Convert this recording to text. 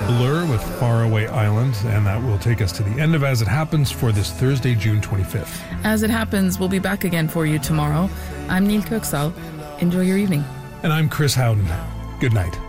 Blur with Faraway Island, and that will take us to the end of As It Happens for this Thursday, June 25th. As It Happens, we'll be back again for you tomorrow. I'm Neil Kirksall. Enjoy your evening. And I'm Chris Howden. Good night.